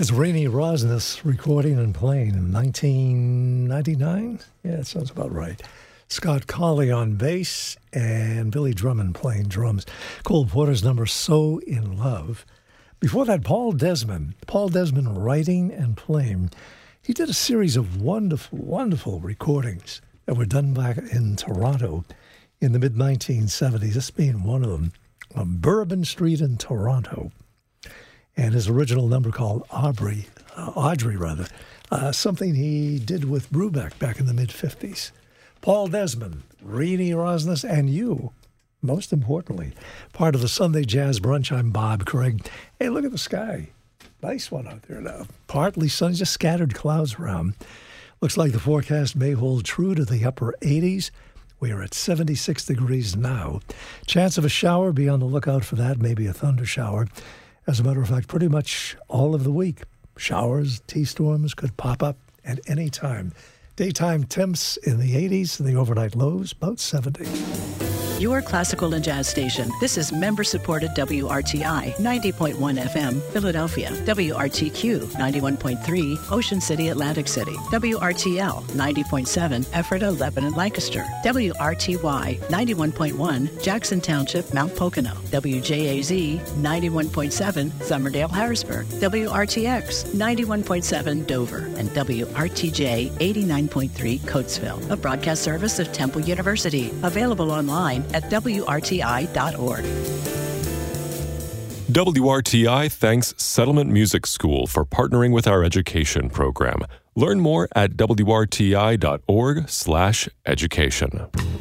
That's Rainey Rosnes recording and playing in 1999. Yeah, that sounds about right. Scott Colley on bass and Billy Drummond playing drums. Cole Porter's number, So in Love. Before that, Paul Desmond writing and playing. He did a series of wonderful, wonderful recordings that were done back in Toronto in the mid-1970s, this being one of them, on Bourbon Street in Toronto. And his original number called Audrey, something he did with Brubeck back in the mid-50s. Paul Desmond, Rainey Rosnes, and you, most importantly, part of the Sunday Jazz Brunch. I'm Bob Craig. Hey, look at the sky. Nice one out there now. Partly sunny, just scattered clouds around. Looks like the forecast may hold true to the upper 80s. We are at 76 degrees now. Chance of a shower, be on the lookout for that, maybe a thunder shower. As a matter of fact, pretty much all of the week, showers, T-storms could pop up at any time. Daytime temps in the 80s and the overnight lows about 70. Your classical and jazz station. This is member-supported WRTI 90.1 FM, Philadelphia. WRTQ 91.3, Ocean City, Atlantic City. WRTL 90.7, Ephrata, Lebanon, Lancaster. WRTY 91.1, Jackson Township, Mount Pocono. WJAZ 91.7, Somerdale, Harrisburg. WRTX 91.7, Dover. And WRTJ 89.3, Coatesville. A broadcast service of Temple University. Available online at WRTI.org. WRTI thanks Settlement Music School for partnering with our education program. Learn more at WRTI.org/education.